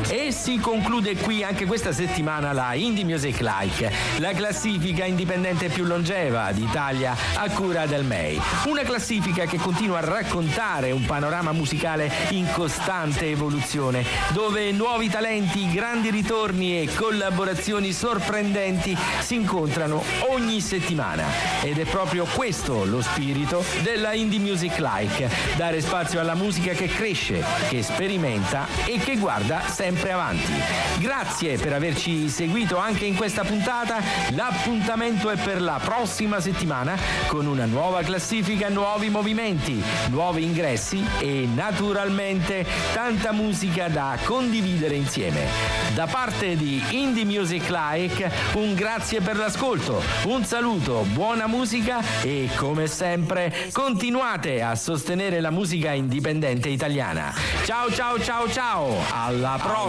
E si conclude qui anche questa settimana la Indie Music Like, la classifica indipendente più longeva d'Italia a cura del MEI. Una classifica che continua a raccontare un panorama musicale in costante evoluzione, dove nuovi talenti, grandi ritorni e collaborazioni sorprendenti si incontrano ogni settimana. Ed è proprio questo lo spirito della Indie Music Like: dare spazio alla musica che cresce, che sperimenta e che guarda sempre avanti. Grazie per averci seguito anche in questa puntata. L'appuntamento è per la prossima settimana con una nuova classifica, nuovi movimenti, nuovi ingressi e naturalmente tanta musica da condividere insieme. Da parte di Indie Music Like un grazie per l'ascolto, un saluto, buona musica e come sempre continuate a sostenere la musica indipendente italiana. Ciao ciao ciao ciao, alla prossima!